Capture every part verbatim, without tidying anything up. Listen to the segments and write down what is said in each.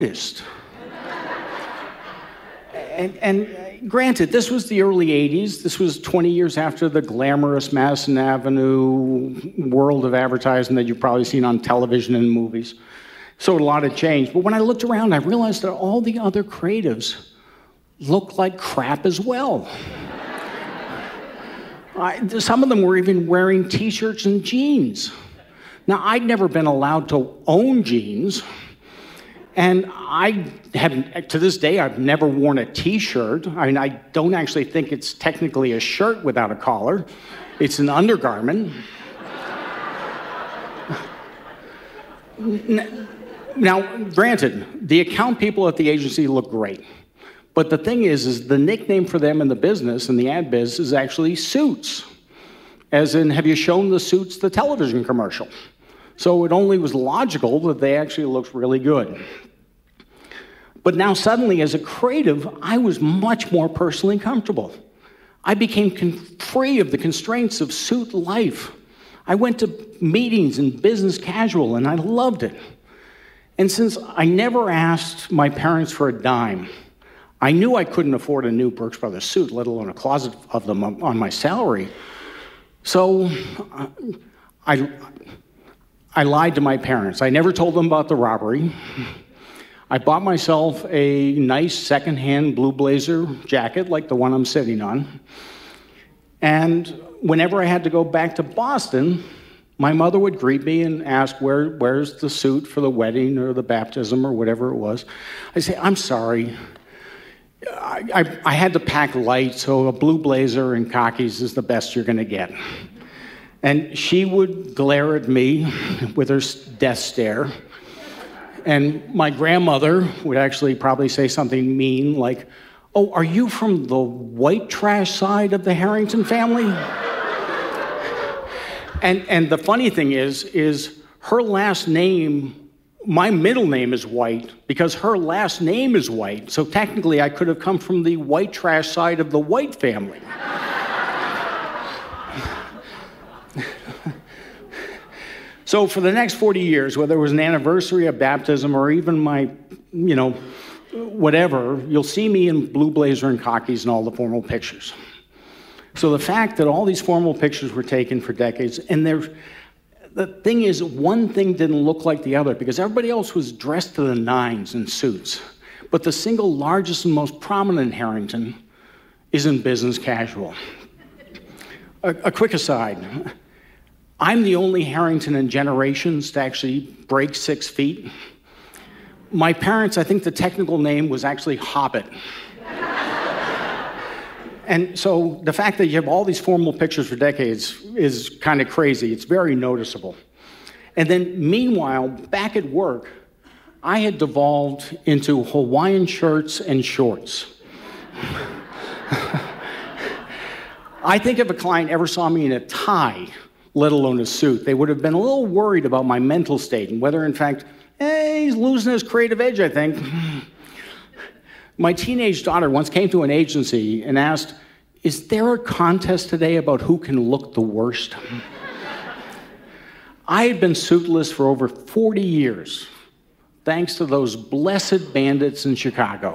artist. And, and granted, this was the early eighties. This was twenty years after the glamorous Madison Avenue world of advertising that you've probably seen on television and movies. So a lot had changed. But when I looked around, I realized that all the other creatives looked like crap as well. I, some of them were even wearing t-shirts and jeans. Now, I'd never been allowed to own jeans. And I have, to this day, I've never worn a t-shirt. I mean, I don't actually think it's technically a shirt without a collar. It's an undergarment. Now, granted, the account people at the agency look great. But the thing is, is the nickname for them in the business, in the ad biz, is actually Suits. As in, have you shown the Suits the television commercial? So it only was logical that they actually looked really good. But now suddenly, as a creative, I was much more personally comfortable. I became con- free of the constraints of suit life. I went to meetings in business casual, and I loved it. And since I never asked my parents for a dime, I knew I couldn't afford a new Brooks Brothers suit, let alone a closet of them on my salary. So uh, I, I lied to my parents. I never told them about the robbery. I bought myself a nice secondhand blue blazer jacket like the one I'm sitting on. And whenever I had to go back to Boston, my mother would greet me and ask, Where, where's the suit for the wedding or the baptism or whatever it was? I'd say, I'm sorry. I, I, I had to pack light, so a blue blazer and khakis is the best you're going to get. And she would glare at me with her death stare. And my grandmother would actually probably say something mean like, oh, are you from the white trash side of the Harrington family? and, and the funny thing is, is her last name, my middle name is White because her last name is White. So technically I could have come from the white trash side of the White family. So for the next forty years, whether it was an anniversary, a baptism, or even my, you know, whatever, you'll see me in blue blazer and khakis in all the formal pictures. So the fact that all these formal pictures were taken for decades, and they're, the thing is, one thing didn't look like the other because everybody else was dressed to the nines in suits. But the single largest and most prominent Harrington is in business casual. A, a quick aside. I'm the only Harrington in generations to actually break six feet. My parents, I think the technical name was actually Hobbit. And so the fact that you have all these formal pictures for decades is kind of crazy. It's very noticeable. And then meanwhile, back at work, I had devolved into Hawaiian shirts and shorts. I think if a client ever saw me in a tie, let alone a suit, they would have been a little worried about my mental state and whether, in fact, eh, he's losing his creative edge, I think. My teenage daughter once came to an agency and asked, is there a contest today about who can look the worst? I had been suitless for over forty years, thanks to those blessed bandits in Chicago.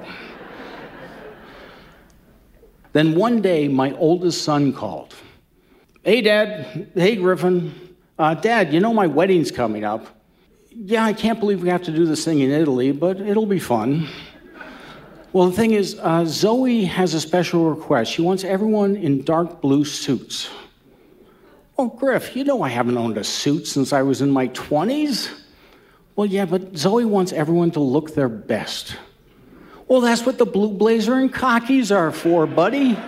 Then one day, my oldest son called. Hey, Dad. Hey, Griffin. Uh, Dad, you know my wedding's coming up. Yeah, I can't believe we have to do this thing in Italy, but it'll be fun. Well, the thing is, uh, Zoe has a special request. She wants everyone in dark blue suits. Oh, Griff, you know I haven't owned a suit since I was in my twenties. Well, yeah, but Zoe wants everyone to look their best. Well, that's what the blue blazer and khakis are for, buddy.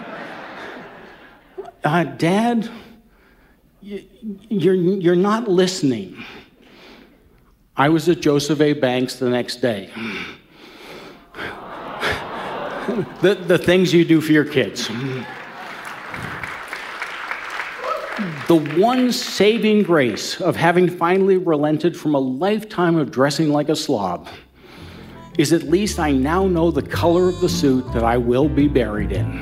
Uh, Dad, you're, you're not listening. I was at Joseph A. Banks the next day. the, the things you do for your kids. The one saving grace of having finally relented from a lifetime of dressing like a slob is at least I now know the color of the suit that I will be buried in.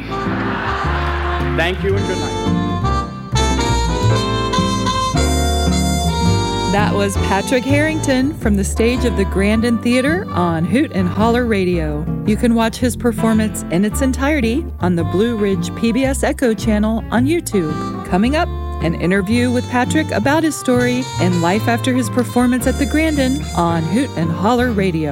Thank you and good night. That was Patrick Harrington from the stage of the Grandin Theater on Hoot and Holler Radio. You can watch his performance in its entirety on the Blue Ridge P B S Echo channel on YouTube. Coming up, an interview with Patrick about his story and life after his performance at the Grandin on Hoot and Holler Radio.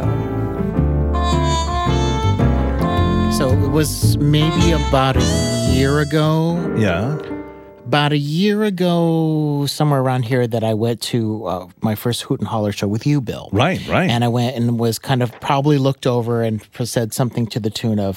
So it was maybe about a year ago. Yeah. About a year ago, somewhere around here, that I went to uh, my first Hoot and Holler show with you, Bill. Right, right. And I went and was kind of probably looked over and said something to the tune of,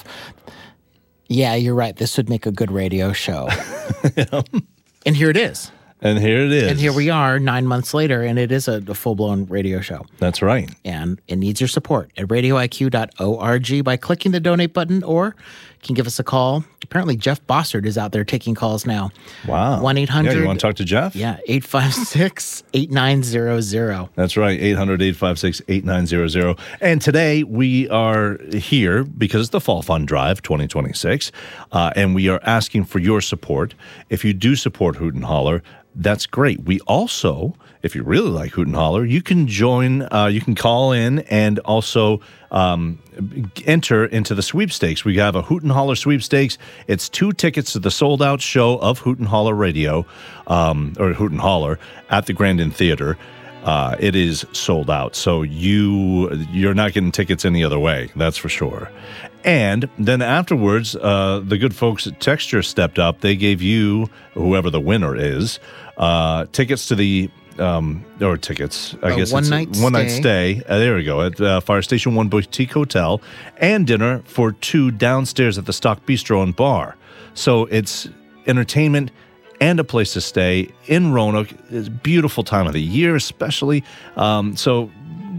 yeah, you're right, this would make a good radio show. Yeah. And here it is. And here it is. And here we are nine months later, and it is a, a full-blown radio show. That's right. And it needs your support at radio I Q dot org by clicking the donate button, or you can give us a call. Apparently, Jeff Bossard is out there taking calls now. Wow. one eight hundred Yeah, you want to talk to Jeff? Yeah, eight five six, eight nine zero zero. That's right, eight hundred, eight five six, eight nine zero zero. And today we are here because it's the Fall Fund Drive twenty twenty-six, uh, and we are asking for your support. If you do support Hoot and Holler, that's great. We also, if you really like Hoot and Holler, you can join, uh, you can call in and also um, enter into the sweepstakes. We have a Hoot and Holler sweepstakes. It's two tickets to the sold-out show of Hoot and Holler Radio, um, or Hoot and Holler, at the Grandin Theater. Uh, it is sold out, so you, you're not getting tickets any other way, that's for sure. And then afterwards, uh, the good folks at Texture stepped up. They gave you, whoever the winner is, uh, tickets to the, um, or tickets, I A guess one-night it's one night stay. Uh, there we go, at uh, Fire Station one Boutique Hotel, and dinner for two downstairs at the Stock Bistro and Bar. So it's entertainment and a place to stay in Roanoke. It's a beautiful time of the year, especially. Um, so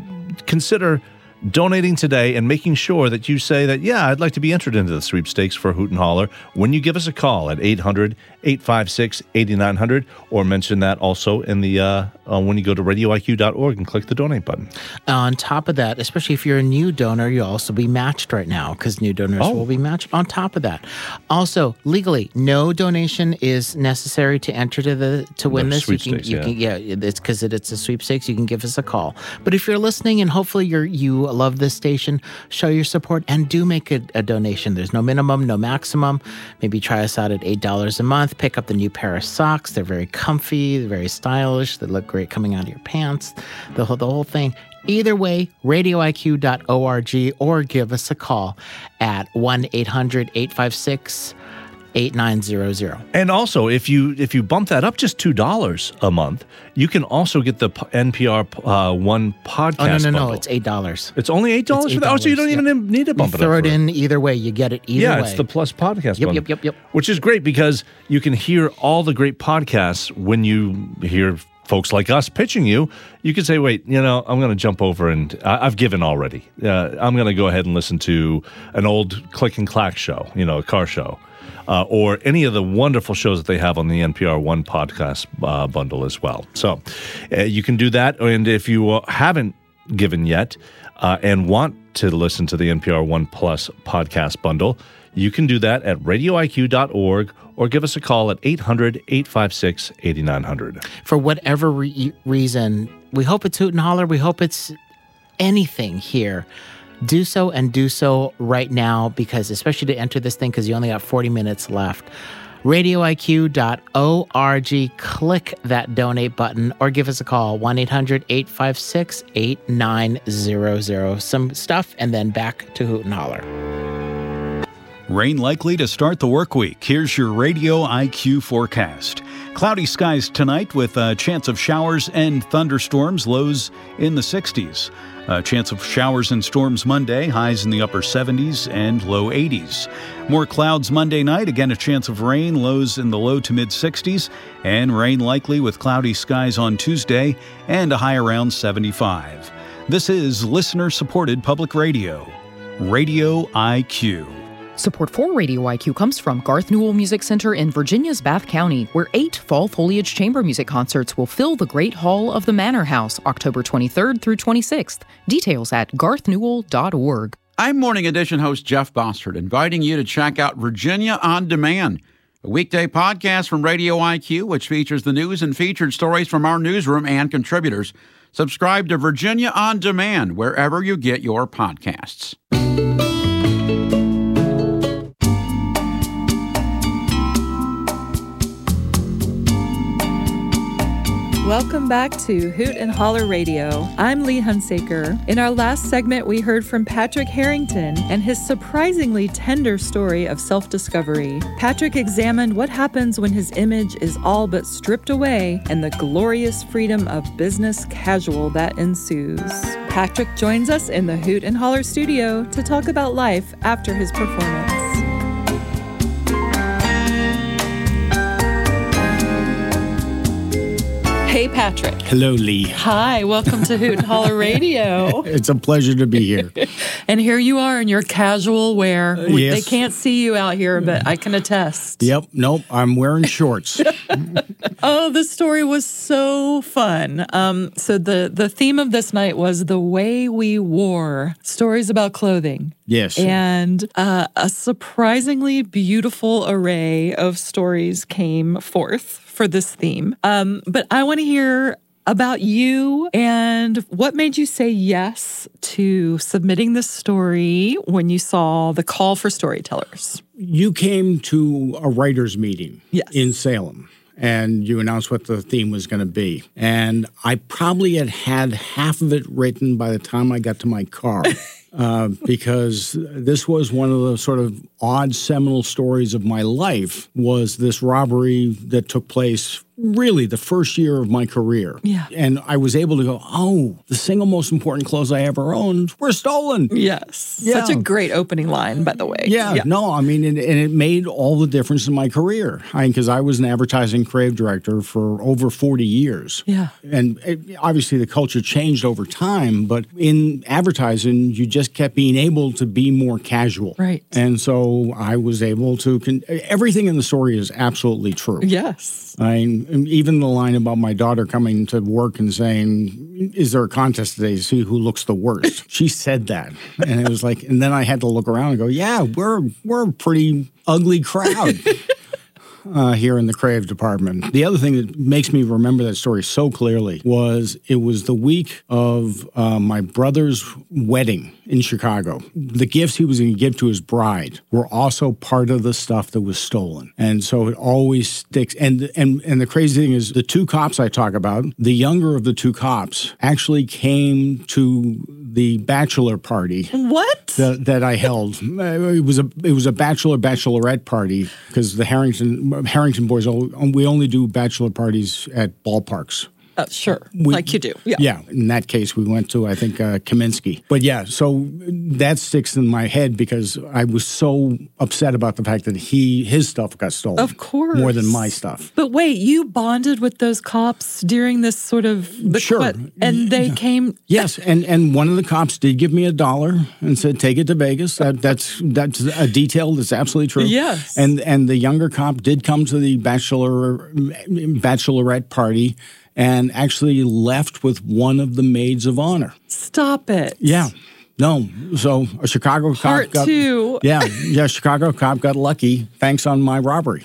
consider donating today and making sure that you say that, yeah, I'd like to be entered into the sweepstakes for Hoot and Holler when you give us a call at eight hundred, eight five six, eight nine zero zero, or mention that also in the uh, uh, when you go to radio I Q dot org and click the donate button. On top of that, especially if you're a new donor, you'll also be matched right now because new donors Oh. will be matched on top of that. Also, legally, no donation is necessary to enter to the to win The this. You can, sweepstakes, you yeah. can, yeah, it's because it, it's a sweepstakes. You can give us a call. But if you're listening and hopefully you're you love this station, show your support and do make a, a donation. There's no minimum, no maximum. Maybe try us out at eight dollars a month. Pick up the new pair of socks. They're very comfy, they're very stylish. They look great coming out of your pants. The whole, the whole thing. Either way, radio I Q dot org, or give us a call at one eight hundred, eight five six, eight nine zero zero. And also, if you if you bump that up just two dollars a month, you can also get the p- N P R uh, One podcast Oh, no, no, bundle. no. It's eight dollars. It's only eight dollars It's for that? Oh, so you don't eight even dollars, need to bump You it up. throw it for in either way. You get it either yeah, way. it's the Plus podcast Yep, bundle. yep, yep, yep. Which is great because you can hear all the great podcasts when you hear folks like us pitching you. You can say, wait, you know, I'm going to jump over and I- I've given already. Uh, I'm going to go ahead and listen to an old Click and Clack show, you know, a car show. Uh, or any of the wonderful shows that they have on the N P R One podcast uh, bundle as well. So uh, you can do that. And if you uh, haven't given yet uh, and want to listen to the N P R One Plus podcast bundle, you can do that at radio I Q dot org or give us a call at eight hundred, eight five six, eight nine zero zero. For whatever re- reason, we hope it's Hoot and Holler. We hope it's anything here. Do so and do so right now, because especially to enter this thing, because you only got forty minutes left. radio I Q dot org, click that donate button or give us a call, one eight hundred, eight five six, eight nine zero zero. Some stuff, and then back to Hoot and Holler. Rain likely to start the work week. Here's your Radio I Q forecast. Cloudy skies tonight with a chance of showers and thunderstorms, lows in the sixties. A chance of showers and storms Monday, highs in the upper seventies and low eighties. More clouds Monday night, again a chance of rain, lows in the low to mid sixties, and rain likely with cloudy skies on Tuesday and a high around seventy-five. This is listener-supported public radio, Radio I Q. Support for Radio I Q comes from Garth Newell Music Center in Virginia's Bath County, where eight fall foliage chamber music concerts will fill the Great Hall of the Manor House October twenty-third through twenty-sixth. Details at garth newell dot org. I'm Morning Edition host Jeff Bossard, inviting you to check out Virginia On Demand. a weekday podcast from Radio I Q, which features the news and featured stories from our newsroom and contributors. Subscribe to Virginia On Demand wherever you get your podcasts. Welcome back to Hoot and Holler Radio. I'm Lee Hunsaker. In our last segment, we heard from Patrick Harrington and his surprisingly tender story of self-discovery. Patrick examined what happens when his image is all but stripped away and the glorious freedom of business casual that ensues. Patrick joins us in the Hoot and Holler studio to talk about life after his performance. Hey, Patrick. Hello, Lee. Hi, welcome to Hoot and Holler Radio. It's a pleasure to be here. And here you are in your casual wear. Uh, yes. They can't see you out here, but I can attest. Yep. Nope. I'm wearing shorts. Oh, this story was so fun. Um, so the, the theme of this night was the way we wore, stories about clothing. Yes. And uh, a surprisingly beautiful array of stories came forth for this theme. Um, but I want to hear about you and what made you say yes to submitting this story when you saw the call for storytellers. You came to a writer's meeting yes. in Salem, and you announced what the theme was going to be. And I probably had had half of it written by the time I got to my car. Uh, because this was one of the sort of odd seminal stories of my life, was this robbery that took place really the first year of my career. Yeah. And I was able to go, oh, the single most important clothes I ever owned were stolen. Yes. Yeah. Such a great opening line, by the way. Yeah. yeah. No, I mean, and, and it made all the difference in my career. I mean, because I was an advertising creative director for over forty years. Yeah. And it, obviously the culture changed over time, but in advertising, you just kept being able to be more casual. Right. And so I was able to, con- everything in the story is absolutely true. Yes. I mean, even the line about my daughter coming to work and saying, is there a contest today to see who looks the worst? She said that. And it was like, and then I had to look around and go, yeah, we're, we're a pretty ugly crowd. Uh, here in the creative department. The other thing that makes me remember that story so clearly was it was the week of uh, my brother's wedding in Chicago. The gifts he was going to give to his bride were also part of the stuff that was stolen. And so it always sticks. And, and, and the crazy thing is the two cops I talk about, the younger of the two cops actually came to the bachelor party. What? That, that I held. It was a it was a bachelor bachelorette party because the Harrington Harrington boys, we only do bachelor parties at ballparks. Uh, sure, We, like you do. Yeah. Yeah. In that case, we went to, I think, uh, Kaminsky. But yeah, so that sticks in my head because I was so upset about the fact that he his stuff got stolen. Of course. More than my stuff. But wait, you bonded with those cops during this sort of the Sure. que- and they Yeah. came. Yes, and, and one of the cops did give me a dollar and said, take it to Vegas. That, that's that's a detail that's absolutely true. Yes. And and the younger cop did come to the bachelor bachelorette party and actually left with one of the maids of honor. Stop it. Yeah. No. So a Chicago cop Part got two. Yeah, yeah, Chicago cop got lucky thanks on my robbery.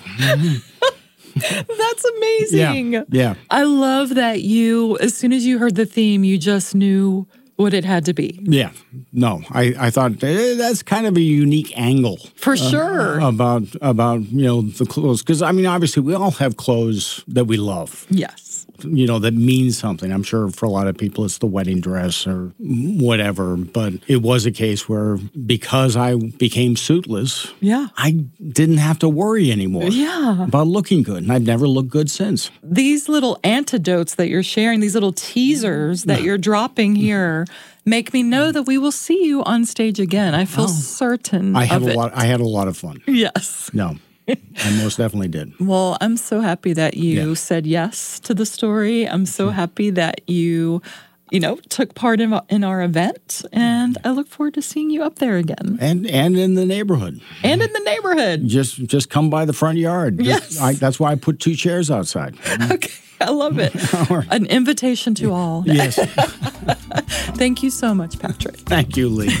That's amazing. Yeah. Yeah. I love that you, as soon as you heard the theme, you just knew what it had to be. Yeah. No, I, I thought eh, that's kind of a unique angle. For sure. Uh, about, about, you know, the clothes. Because, I mean, obviously, we all have clothes that we love. Yes. You know, that means something. I'm sure for a lot of people it's the wedding dress or whatever. But it was a case where because I became suitless, Yeah. I didn't have to worry anymore Yeah. about looking good. And I've never looked good since. These little antidotes that you're sharing, these little teasers that you're dropping here, make me know that we will see you on stage again. I feel Oh. certain I had of a it. lot. I had a lot of fun. Yes. No, I most definitely did. Well, I'm so happy that you Yeah. said yes to the story. I'm so happy that you, you know, took part in, in our event. And I look forward to seeing you up there again. And and in the neighborhood. And in the neighborhood. Just just come by the front yard. Just- Yes. I, that's why I put two chairs outside. Okay. I love it. An invitation to all. Yes. Thank you so much, Patrick. Thank you, Lee.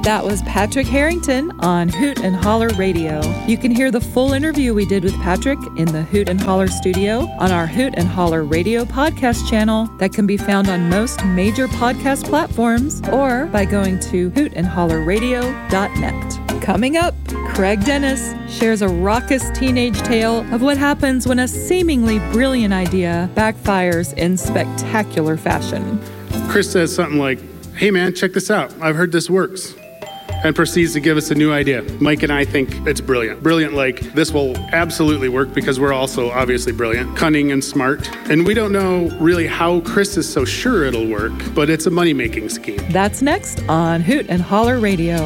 That was Patrick Harrington on Hoot and Holler Radio. You can hear the full interview we did with Patrick in the Hoot and Holler studio on our Hoot and Holler Radio podcast channel that can be found on most major podcast platforms or by going to hoot and holler radio dot net. Coming up, Craig Dennis shares a raucous teenage tale of what happens when a seemingly brilliant idea backfires in spectacular fashion. Chris says something like, "Hey man, check this out. I've heard this works." And proceeds to give us a new idea. Mike and I think it's brilliant. Brilliant like, this will absolutely work because we're also obviously brilliant, cunning and smart. And we don't know really how Chris is so sure it'll work, but it's a money-making scheme. That's next on Hoot and Holler Radio.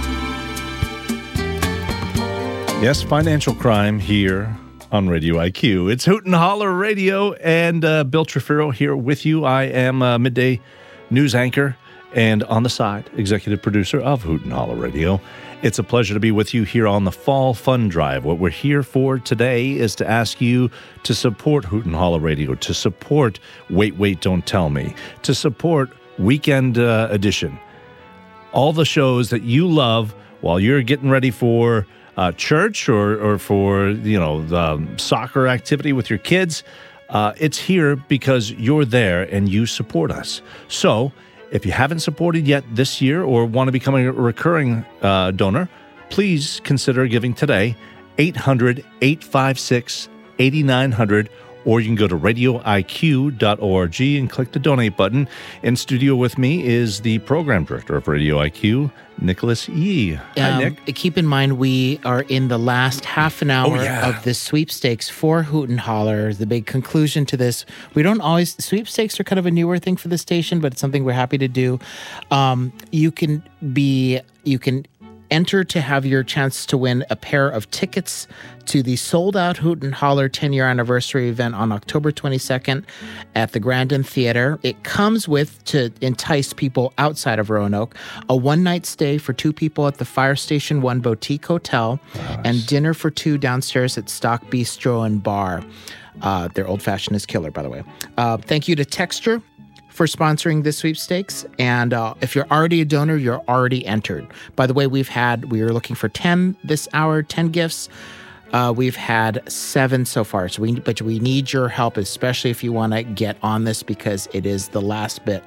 Yes, financial crime here on Radio I Q. It's Hoot and Holler Radio, and uh, Bill Trefiro here with you. I am a midday news anchor and on the side, executive producer of Hoot and Holler Radio. It's a pleasure to be with you here on the Fall Fun Drive. What we're here for today is to ask you to support Hoot and Holler Radio, to support Wait, Wait, Don't Tell Me, to support Weekend uh, Edition. All the shows that you love while you're getting ready for uh, church or, or for, you know, the soccer activity with your kids. Uh, it's here because you're there and you support us. So, if you haven't supported yet this year or want to become a recurring uh, donor, please consider giving today, eight hundred, eight five six, eight nine zero zero, or you can go to radio I Q dot org and click the donate button. In studio with me is the program director of Radio I Q, Nicholas Yee. Hi, um, Nick. Keep in mind, we are in the last half an hour Oh, yeah. of the sweepstakes for Hoot and Holler. The big conclusion to this, we don't always, sweepstakes are kind of a newer thing for the station, but it's something we're happy to do. Um, you can be, you can enter to have your chance to win a pair of tickets to the sold-out Hoot and Holler ten-year anniversary event on October twenty-second at the Grandin Theater. It comes with, to entice people outside of Roanoke, a one-night stay for two people at the Fire Station One Boutique Hotel, nice. And dinner for two downstairs at Stock Bistro and Bar. Uh, their old-fashioned is killer, by the way. Uh, thank you to Texture for sponsoring this sweepstakes. And uh, if you're already a donor, you're already entered. By the way, we've had, we were looking for ten this hour, ten gifts. Uh, we've had seven so far. So we, but we need your help, especially if you want to get on this, because it is the last bit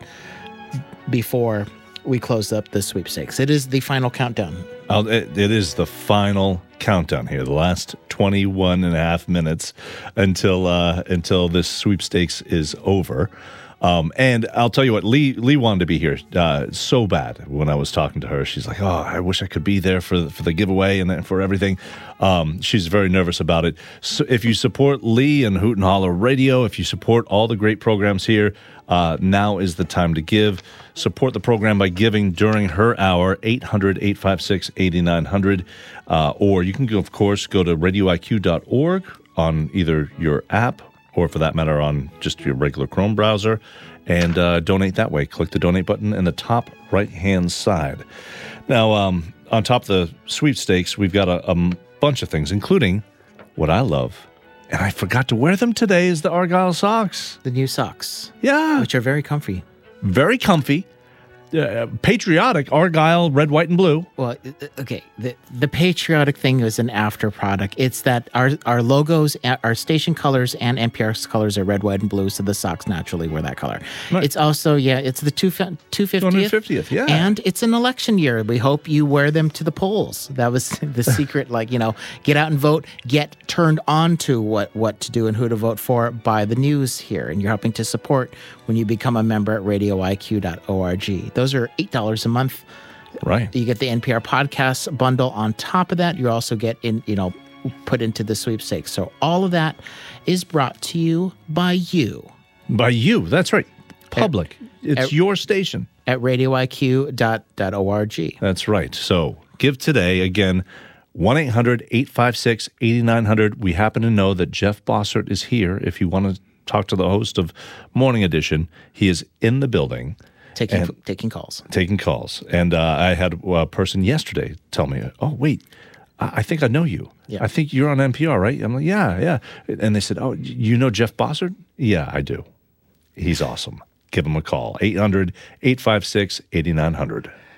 before we close up the sweepstakes. It is the final countdown. Uh, it, it is the final countdown here, the last twenty-one and a half minutes until uh, until this sweepstakes is over. Um, and I'll tell you what, Lee Lee wanted to be here uh, so bad when I was talking to her. She's like, oh, I wish I could be there for, for the giveaway and then for everything. Um, she's very nervous about it. So if you support Lee and Hoot and Holler Radio, if you support all the great programs here, uh, now is the time to give. Support the program by giving during her hour, eight hundred, eight five six, eight nine zero zero. Uh, or you can, of course, go to radio I Q dot org on either your app or for that matter on just your regular Chrome browser, and uh, donate that way. Click the donate button in the top right-hand side. Now, um, on top of the sweepstakes, we've got a, a bunch of things, including what I love, and I forgot to wear them today, is the Argyle socks. The new socks. Yeah. Which are very comfy. Very comfy. Uh, patriotic Argyle red, white, and blue. Well, okay, the the patriotic thing is an after product. It's that our our logos, our station colors, and N P R's colors are red, white, and blue, so the socks naturally wear that color. Right. It's also, yeah, it's the two hundred fiftieth, yeah. And it's an election year. We hope you wear them to the polls. That was the secret, like, you know, get out and vote, get turned on to what, what to do and who to vote for by the news here. And you're helping to support when you become a member at radio I Q dot org. Those are eight dollars a month. Right. You get the N P R podcast bundle on top of that. You also get in, you know, put into the sweepstakes. So all of that is brought to you by you. By you. That's right. Public. At, it's at, your station. At radio I Q dot org. That's right. So give today. Again, one eight hundred, eight five six, eight nine zero zero. We happen to know that Jeff Bossert is here. If you want to talk to the host of Morning Edition, he is in the building. Taking and, taking calls. Taking calls. And uh, I had a person yesterday tell me, oh, wait, I, I think I know you. Yeah. I think you're on N P R, right? I'm like, yeah, yeah. And they said, oh, you know Jeff Bossert? Yeah, I do. He's awesome. Give him a call, eight hundred, eight five six, eight nine zero zero.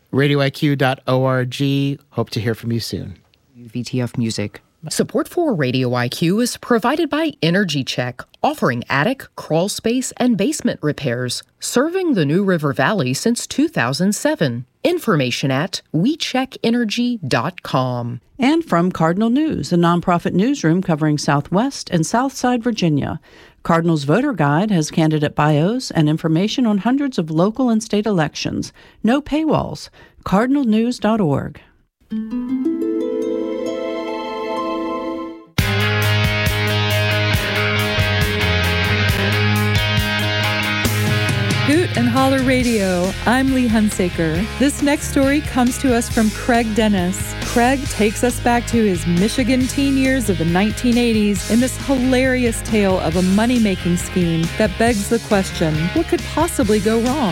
radio I Q dot org. Hope to hear from you soon. V T F Music. Support for Radio I Q is provided by Energy Check, offering attic, crawl space, and basement repairs, serving the New River Valley since two thousand seven. Information at we check energy dot com. And from Cardinal News, a nonprofit newsroom covering Southwest and Southside Virginia. Cardinal's Voter Guide has candidate bios and information on hundreds of local and state elections. No paywalls. cardinal news dot org. Hoot and Holler Radio. I'm Lee Hunsaker. This next story comes to us from Craig Dennis. Craig takes us back to his Michigan teen years of the nineteen eighties in this hilarious tale of a money-making scheme that begs the question, what could possibly go wrong?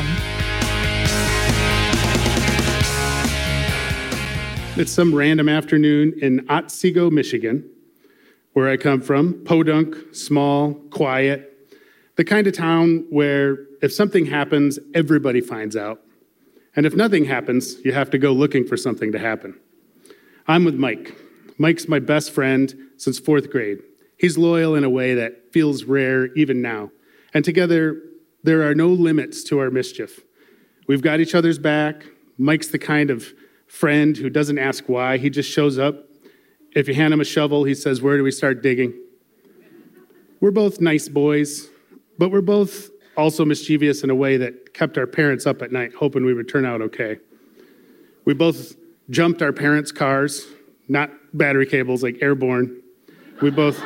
It's some random afternoon in Otsego, Michigan, where I come from. Podunk, small, quiet. The kind of town where if something happens, everybody finds out. And if nothing happens, you have to go looking for something to happen. I'm with Mike. Mike's my best friend since fourth grade. He's loyal in a way that feels rare even now. And together, there are no limits to our mischief. We've got each other's back. Mike's the kind of friend who doesn't ask why. He just shows up. If you hand him a shovel, he says, "Where do we start digging?" We're both nice boys, but we're both also mischievous in a way that kept our parents up at night, hoping we would turn out okay. We both jumped our parents' cars, not battery cables, like airborne. We both...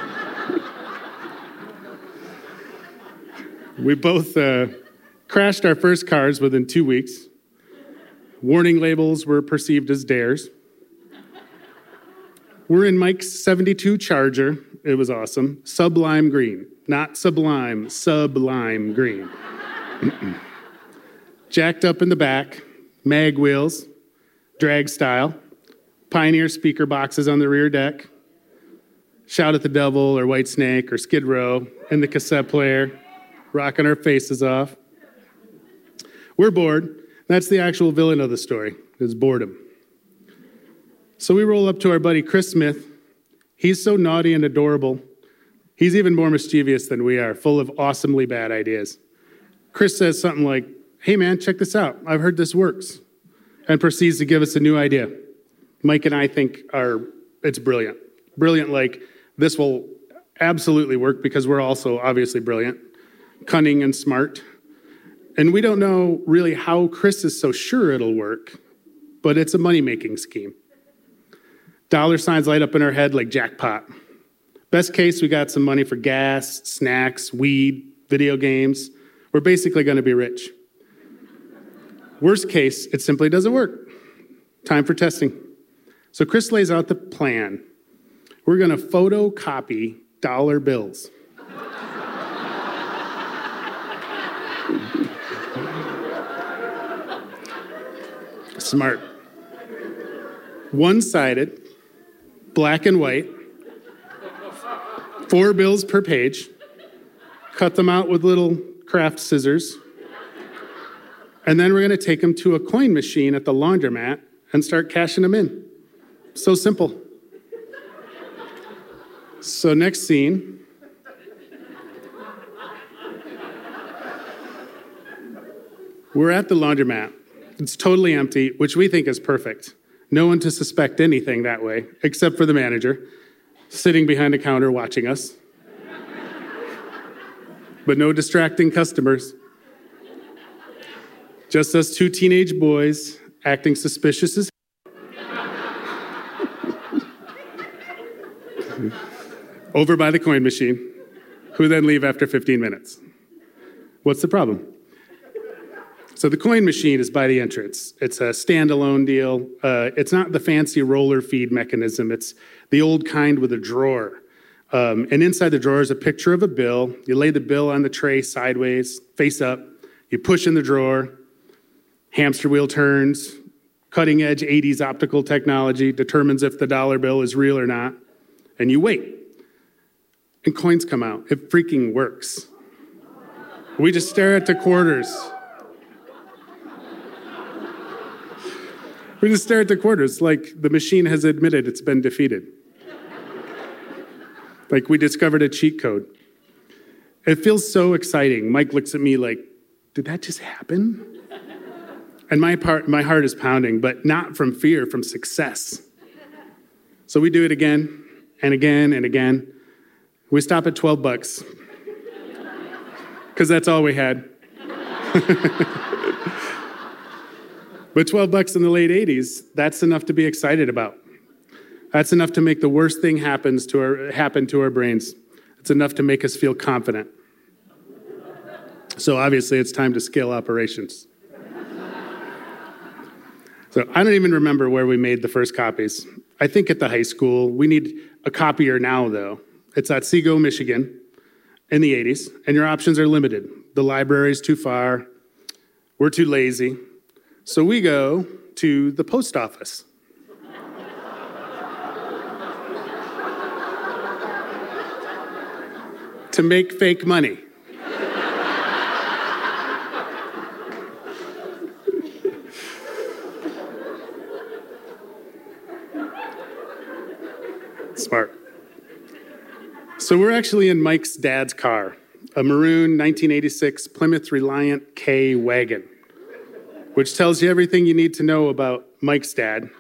we both uh, crashed our first cars within two weeks. Warning labels were perceived as dares. We're in Mike's seventy-two Charger. It was awesome. Sublime green. Not sublime, sublime green. Jacked up in the back, mag wheels, drag style, Pioneer speaker boxes on the rear deck, Shout at the Devil or Whitesnake or Skid Row in the cassette player, rocking our faces off. We're bored. That's the actual villain of the story, is boredom. So we roll up to our buddy Chris Smith. He's so naughty and adorable. He's even more mischievous than we are, full of awesomely bad ideas. Chris says something like, "Hey man, check this out. I've heard this works," and proceeds to give us a new idea. Mike and I think are it's brilliant. Brilliant like, this will absolutely work because we're also obviously brilliant, cunning and smart. And we don't know really how Chris is so sure it'll work, but it's a money-making scheme. Dollar signs light up in our head like jackpot. Best case, we got some money for gas, snacks, weed, video games. We're basically going to be rich. Worst case, it simply doesn't work. Time for testing. So Chris lays out the plan. We're going to photocopy dollar bills. Smart. One-sided, black and white, four bills per page, cut them out with little craft scissors, and then we're going to take them to a coin machine at the laundromat and start cashing them in. So simple. So next scene. We're at the laundromat. It's totally empty, which we think is perfect. No one to suspect anything that way, except for the manager, sitting behind a counter watching us. But no distracting customers. Just us two teenage boys acting suspicious as over by the coin machine, who then leave after fifteen minutes. What's the problem? So the coin machine is by the entrance. It's a standalone deal. Uh, it's not the fancy roller feed mechanism. It's the old kind with a drawer. Um, and inside the drawer is a picture of a bill. You lay the bill on the tray sideways, face up. You push in the drawer. Hamster wheel turns. Cutting edge eighties optical technology determines if the dollar bill is real or not. And you wait. And coins come out. It freaking works. We just stare at the quarters. We just stare at the quarters like the machine has admitted it's been defeated. Like we discovered a cheat code. It feels so exciting. Mike looks at me like, did that just happen? And my part, my heart is pounding, but not from fear, from success. So we do it again and again and again. We stop at twelve bucks because that's all we had. But twelve bucks in the late eighties, that's enough to be excited about. That's enough to make the worst thing happens to our, happen to our brains. It's enough to make us feel confident. So obviously it's time to scale operations. So I don't even remember where we made the first copies. I think at the high school. We need a copier now, though. It's at Seago, Michigan, in the eighties, and your options are limited. The library's too far. We're too lazy. So we go to the post office. To make fake money. Smart. So we're actually in Mike's dad's car, a maroon nineteen eighty-six Plymouth Reliant K wagon, which tells you everything you need to know about Mike's dad.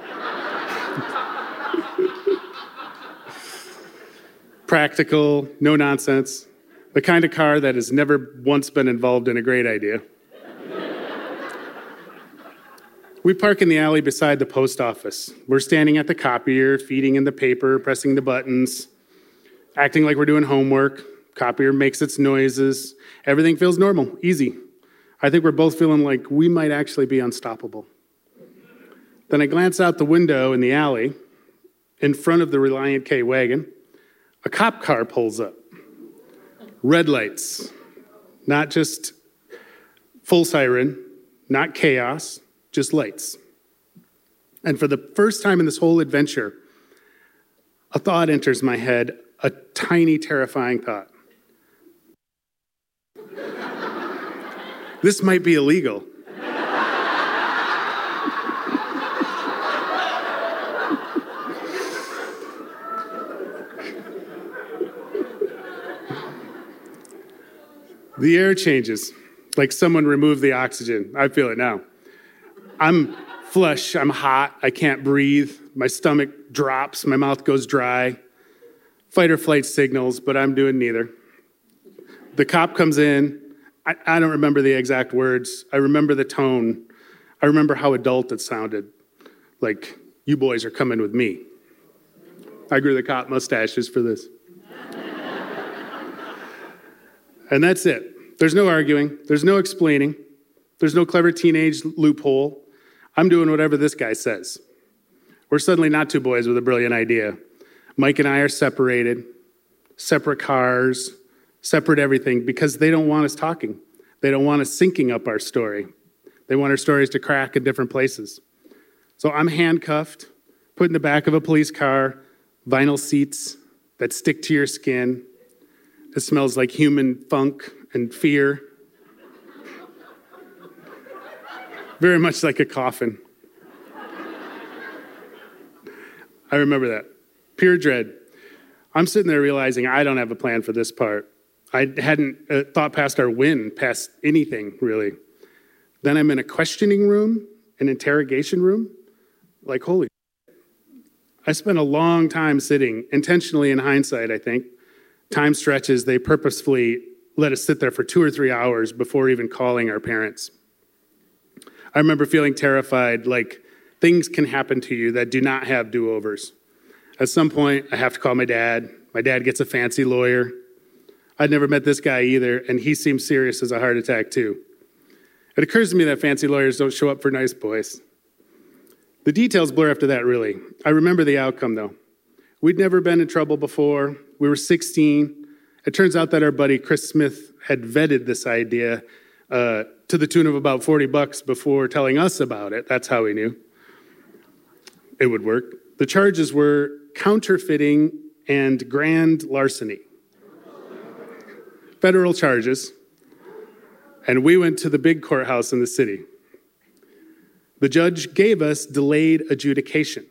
Practical, no nonsense, the kind of car that has never once been involved in a great idea. We park in the alley beside the post office. We're standing at the copier, feeding in the paper, pressing the buttons, acting like we're doing homework. Copier makes its noises. Everything feels normal, easy. I think we're both feeling like we might actually be unstoppable. Then I glance out the window in the alley. In front of the Reliant K wagon, a cop car pulls up. Red lights, not just full siren, not chaos, just lights. And for the first time in this whole adventure, a thought enters my head, a tiny, terrifying thought. This might be illegal. The air changes, like someone removed the oxygen. I feel it now. I'm flush, I'm hot, I can't breathe, my stomach drops, my mouth goes dry. Fight or flight signals, but I'm doing neither. The cop comes in. I, I don't remember the exact words. I remember the tone. I remember how adult it sounded. Like, you boys are coming with me. I grew the cop mustaches for this. And that's it. There's no arguing. There's no explaining. There's no clever teenage loophole. I'm doing whatever this guy says. We're suddenly not two boys with a brilliant idea. Mike and I are separated, separate cars, separate everything, because they don't want us talking. They don't want us syncing up our story. They want our stories to crack in different places. So I'm handcuffed, put in the back of a police car, vinyl seats that stick to your skin. It smells like human funk and fear. Very much like a coffin. I remember that. Pure dread. I'm sitting there realizing I don't have a plan for this part. I hadn't uh, thought past our win, past anything, really. Then I'm in a questioning room, an interrogation room. Like, holy shit. I spent a long time sitting, intentionally in hindsight, I think. Time stretches, they purposefully let us sit there for two or three hours before even calling our parents. I remember feeling terrified, like things can happen to you that do not have do-overs. At some point, I have to call my dad. My dad gets a fancy lawyer. I'd never met this guy either, and he seems serious as a heart attack too. It occurs to me that fancy lawyers don't show up for nice boys. The details blur after that, really. I remember the outcome, though. We'd never been in trouble before. We were sixteen. It turns out that our buddy Chris Smith had vetted this idea uh, to the tune of about forty bucks before telling us about it. That's how we knew it would work. The charges were counterfeiting and grand larceny. Federal charges. And we went to the big courthouse in the city. The judge gave us delayed adjudication.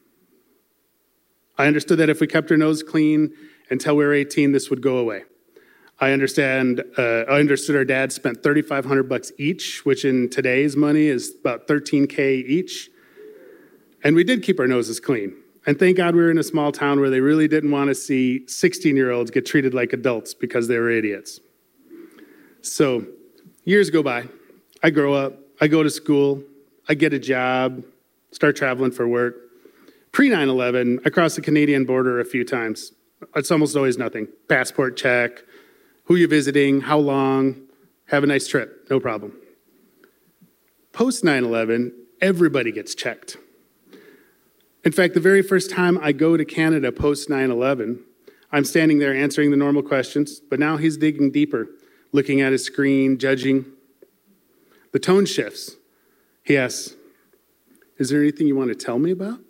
I understood that if we kept our nose clean until we were eighteen, this would go away. I understand. Uh, I understood our dad spent thirty-five hundred bucks each, which in today's money is about thirteen K each. And we did keep our noses clean. And thank God we were in a small town where they really didn't want to see sixteen-year-olds get treated like adults because they were idiots. So years go by. I grow up. I go to school. I get a job. Start traveling for work. Pre nine eleven, I crossed the Canadian border a few times. It's almost always nothing. Passport check. Who you visiting? How long? Have a nice trip. No problem. Post nine eleven, everybody gets checked. In fact, the very first time I go to Canada post nine eleven, I'm standing there answering the normal questions, but now he's digging deeper, looking at his screen, judging. The tone shifts. He asks, "Is there anything you want to tell me about?"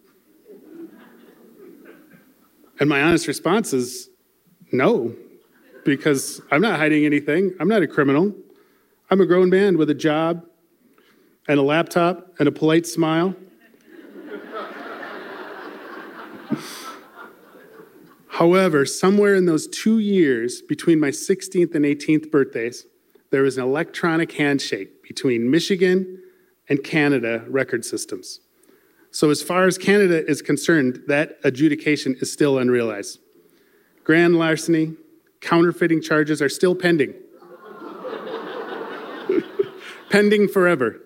And my honest response is, no, because I'm not hiding anything. I'm not a criminal. I'm a grown man with a job and a laptop and a polite smile. However, somewhere in those two years between my sixteenth and eighteenth birthdays, there was an electronic handshake between Michigan and Canada record systems. So as far as Canada is concerned, that adjudication is still unrealized. Grand larceny, counterfeiting charges are still pending. Pending forever.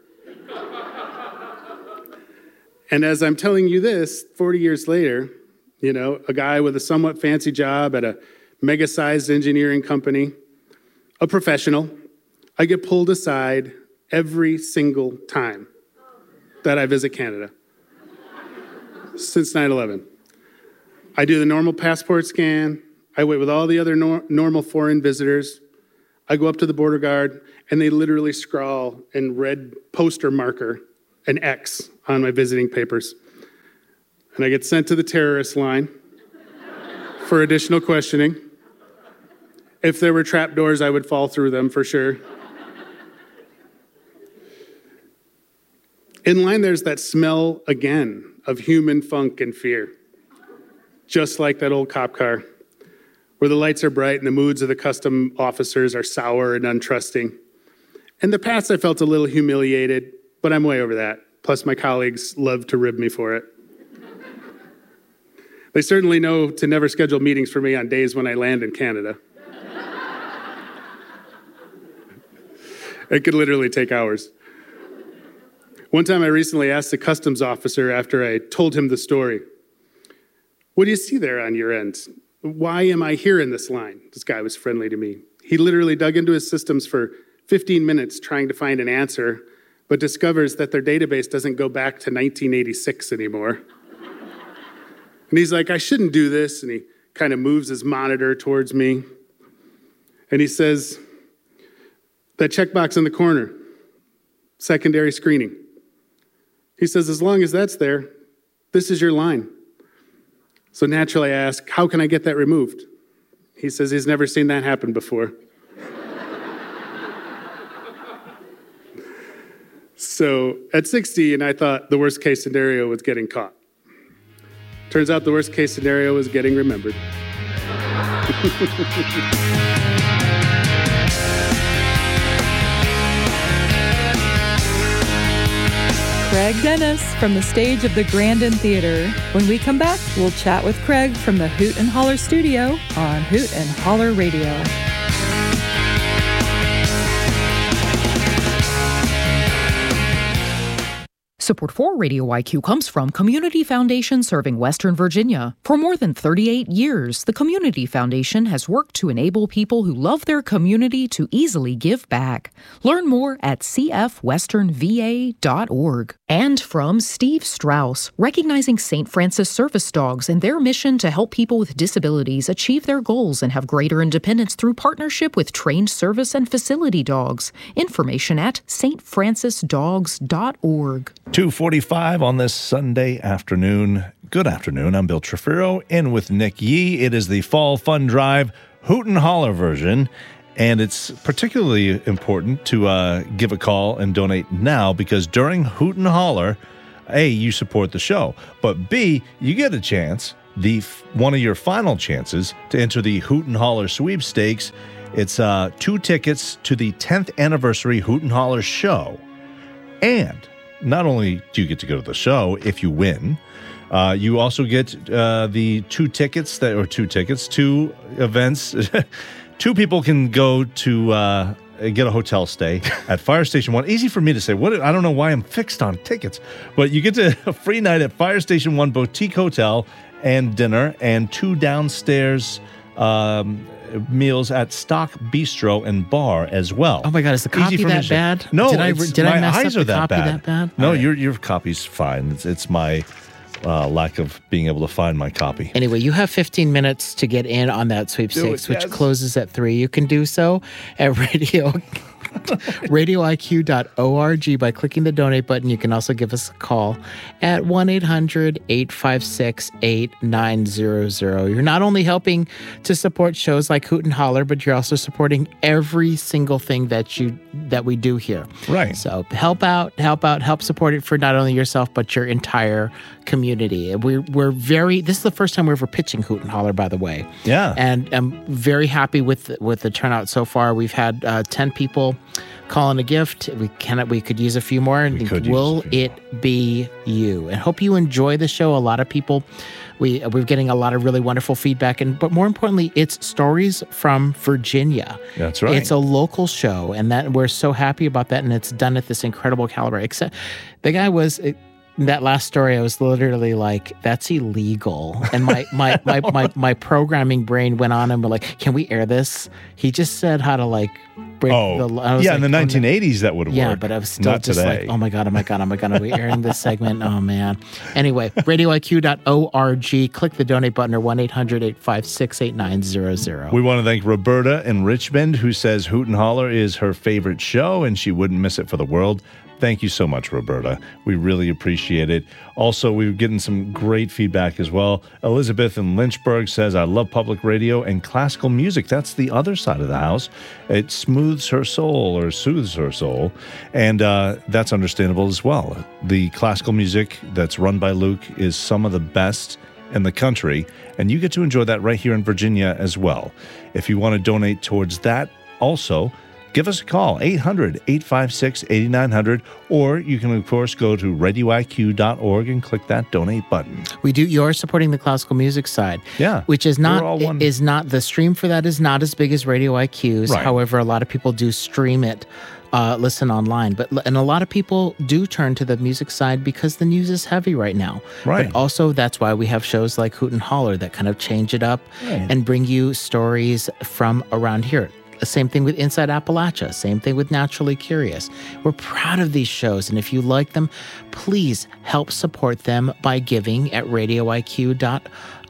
And as I'm telling you this, forty years later, you know, a guy with a somewhat fancy job at a mega-sized engineering company, a professional, I get pulled aside every single time that I visit Canada since nine eleven. I do the normal passport scan. I wait with all the other nor- normal foreign visitors. I go up to the border guard, and they literally scrawl in red poster marker an X on my visiting papers. And I get sent to the terrorist line for additional questioning. If there were trapdoors, I would fall through them for sure. In line, there's that smell again of human funk and fear. Just like that old cop car, where the lights are bright and the moods of the custom officers are sour and untrusting. In the past, I felt a little humiliated, but I'm way over that. Plus, my colleagues love to rib me for it. They certainly know to never schedule meetings for me on days when I land in Canada. It could literally take hours. One time I recently asked the customs officer after I told him the story, "What do you see there on your end? Why am I here in this line?" This guy was friendly to me. He literally dug into his systems for fifteen minutes trying to find an answer, but discovers that their database doesn't go back to nineteen eighty-six anymore. And he's like, "I shouldn't do this." And he kind of moves his monitor towards me. And he says, "That checkbox in the corner, secondary screening." He says, "As long as that's there, this is your line." So naturally I ask, "How can I get that removed?" He says he's never seen that happen before. So at sixty, and I thought the worst case scenario was getting caught. Turns out the worst case scenario was getting remembered. Craig Dennis from the stage of the Grandin Theater. When we come back, we'll chat with Craig from the Hoot and Holler studio on Hoot and Holler Radio. Support for Radio I Q comes from Community Foundation serving Western Virginia. For more than thirty-eight years, the Community Foundation has worked to enable people who love their community to easily give back. Learn more at c f western v a dot org. And from Steve Strauss, recognizing Saint Francis service dogs and their mission to help people with disabilities achieve their goals and have greater independence through partnership with trained service and facility dogs. Information at s t francis dogs dot org. two forty-five on this Sunday afternoon. Good afternoon. I'm Bill Trefiro, in with Nick Yee. It is the Fall Fun Drive Hoot and Holler version. And it's particularly important to uh, give a call and donate now because during Hoot and Holler, A, you support the show, but B, you get a chance, the one of your final chances to enter the Hoot and Holler sweepstakes. It's uh, two tickets to the tenth anniversary Hoot and Holler show. And not only do you get to go to the show if you win, uh, you also get uh, the two tickets that or two tickets, two events. Two people can go to uh, get a hotel stay at Fire Station One. Easy for me to say. What I don't know why I'm fixed on tickets, but you get to a free night at Fire Station One Boutique Hotel and dinner, and two downstairs um, meals at Stock Bistro and Bar as well. Oh my God, is the copy that bad? No, did I did my I mess eyes up are the that copy bad. that bad? No, All right. your your copy's fine. It's, it's my uh, lack of being able to find my copy. Anyway, you have fifteen minutes to get in on that sweepstakes, it, which yes. closes at three. You can do so at radio. radio I Q dot org by clicking the donate button. You can also give us a call at one eight hundred eight five six eight nine zero zero. You're not only helping to support shows like Hoot and Holler, but you're also supporting every single thing that you that we do here. Right. So help out, help out, help support it for not only yourself, but your entire community. We're, we're very, this is the first time we're ever pitching Hoot and Holler, by the way. Yeah. And I'm very happy with, with the turnout so far. We've had uh, ten people call in a gift. We cannot, we could use a few more. And We could will use a few it be you? And hope you enjoy the show. A lot of people, we, we're getting a lot of really wonderful feedback. And, but more importantly, it's stories from Virginia. That's right. It's a local show, and that we're so happy about that. And it's done at this incredible caliber. Except the guy was, it, that last story, I was literally like, that's illegal. And my my, my, my my programming brain went on and we're like, can we air this? He just said how to like break Oh, the I was yeah, like, in the oh, no. nineteen eighties that would have Yeah, worked. but I was still Not just today. like, oh my God, oh my God, oh my God, are we airing this segment? Oh man. Anyway, radio I Q dot org, click the donate button or one eight hundred eight five six eight nine zero zero. We want to thank Roberta in Richmond, who says Hoot and Holler is her favorite show and she wouldn't miss it for the world. Thank you so much, Roberta. We really appreciate it. Also, we're getting some great feedback as well. Elizabeth in Lynchburg says, I love public radio and classical music. That's the other side of the house. It smooths her soul or soothes her soul. And uh, that's understandable as well. The classical music that's run by Luke is some of the best in the country. And you get to enjoy that right here in Virginia as well. If you want to donate towards that also, give us a call, eight hundred eight five six eight nine zero zero, or you can, of course, go to radio I Q dot org and click that donate button. We do. You're supporting the classical music side, Yeah. which is We're not all one- is not the stream for that is not as big as Radio I Q's. Right. However, a lot of people do stream it, uh, listen online, but and a lot of people do turn to the music side because the news is heavy right now. Right. But also, that's why we have shows like Hoot and Holler that kind of change it up Right. and bring you stories from around here. The same thing with Inside Appalachia. Same thing with Naturally Curious. We're proud of these shows, and if you like them, please help support them by giving at radio I Q dot